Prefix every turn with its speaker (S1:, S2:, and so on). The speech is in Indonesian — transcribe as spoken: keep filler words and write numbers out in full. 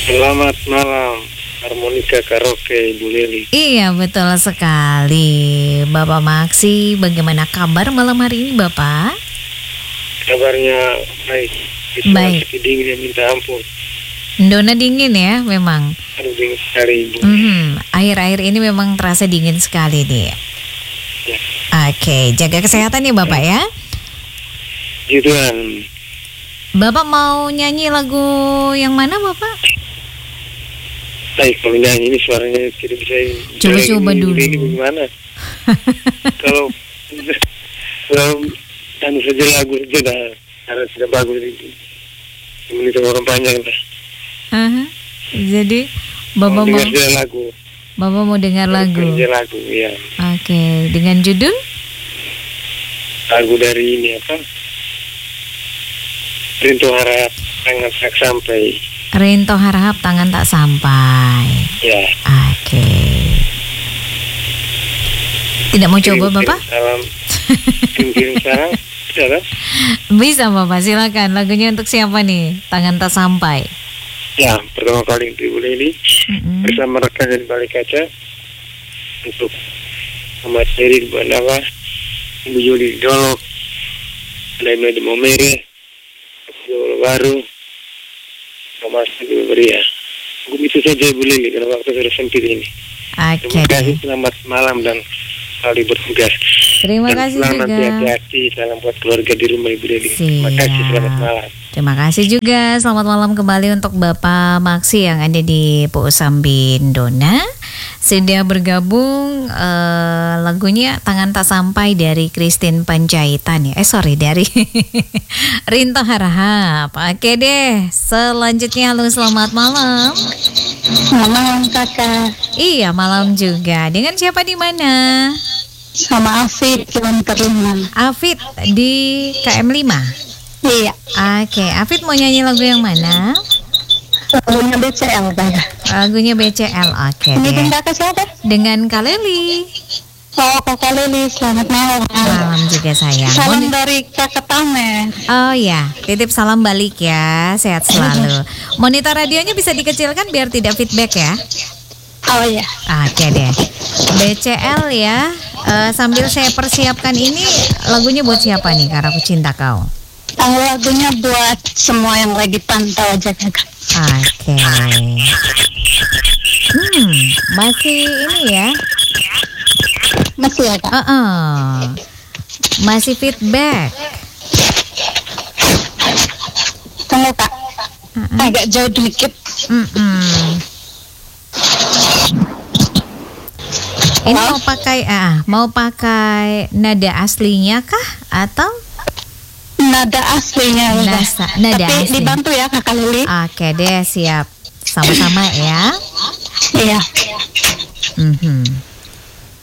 S1: Selamat malam, harmonika karaoke Ibu Leli.
S2: Iya, betul sekali. Bapak Maksi, bagaimana kabar malam hari ini, Bapak?
S1: Kabarnya baik.
S2: Baik.
S1: Masih dingin ya, minta ampun.
S2: Dona dingin ya, memang.
S1: Aduh, dingin sekali, Ibu.
S2: Hmm, akhir-akhir ini memang terasa dingin sekali nih.
S1: Ya.
S2: Oke, jaga kesehatan ya, Bapak ya.
S1: Gituan.
S2: Bapak mau nyanyi lagu yang mana, Bapak?
S1: Baik, kalau nyanyi ini suaranya tidak bisa.
S2: Coba-coba
S1: ini,
S2: dulu.
S1: Ini gimana? Kalau kalau anu saja lagu saja dah, karena sudah bagus ini. Menit orang panjang dah.
S2: Aha. Jadi Bapak mau,
S1: dengar saja lagu.
S2: Bapak mau dengar lagu.
S1: Dengar saja lagu, ya.
S2: Oke, dengan judul?
S1: Lagu dari ini apa? Rintu harap tangan tak sampai.
S2: Rinto harap tangan tak sampai.
S1: Ya.
S2: Oke. Tidak mau coba,
S1: Kirim-
S2: Bapak?
S1: kirim Salam. Kirim salam. Bisa kan?
S2: Bisa, Bapak, silakan. Lagunya untuk siapa nih? Tangan tak sampai.
S1: Ya, pertama kali untuk Ibu Leli
S2: Mm-mm.
S1: bersama rekan dari Balik Kaca untuk Muhammad Heri di Bandawa, Ibu Yuli di Dolok, ada Ibu di Momere, Ibu Baru, Thomas di Beria. Cukup itu saja Ibu Leli karena waktu sudah sempit ini.
S2: Oke.
S1: Terima kasih, selamat malam dan selalu bertugas.
S2: Terima
S1: Dan
S2: kasih
S1: selamat
S2: juga.
S1: hati-hati, salam buat keluarga di rumah Ibu Leli. Terima kasih, selamat malam.
S2: Terima kasih juga. Selamat malam kembali untuk Bapak Maksi yang ada di Puusambin Dona. Sudah bergabung eh, lagunya Tangan Tak Sampai dari Christine Panjaitan ya. Eh sorry dari Rinto Harahap. Oke deh. Selanjutnya halo selamat malam.
S3: Malam kakak,
S2: Iya malam juga. Dengan siapa di mana?
S3: sama Afid kilometer lima.
S2: Afid di K M lima.
S3: Iya,
S2: Oke, Afid mau nyanyi lagu yang mana?
S3: lagunya B C L kakak.
S2: Lagunya B C L. Oke
S3: Ini
S2: deh.
S3: kakak siapa?
S2: Dengan Kaleli.
S3: Oh kakak Lili, selamat malam.
S2: Malam juga sayang.
S3: Salam
S2: Mau-
S3: dari kakak Tame.
S2: Oh ya, titip salam balik ya. Sehat selalu. Monitor radionya bisa dikecilkan biar tidak feedback ya.
S3: Oh iya,
S2: Oke deh. B C L ya. Eh, sambil saya persiapkan ini lagunya buat siapa nih? Karena aku cinta kau.
S3: Ang lagunya buat semua yang lagi pantau aja kakak.
S2: Oke. Hmm, masih ini ya.
S3: Masih ya kak?
S2: Uh-uh. Masih feedback.
S3: Tunggu kak,
S2: Uh-uh.
S3: agak jauh dikit.
S2: Mm-mm. Ini mau pakai ah, mau pakai nada aslinya kah atau
S3: Nada aslinya kakak.
S2: Nasa- nada
S3: Tapi
S2: asli.
S3: dibantu ya kakak Lili.
S2: oke deh siap sama-sama ya.
S3: Iya.
S2: Mhm.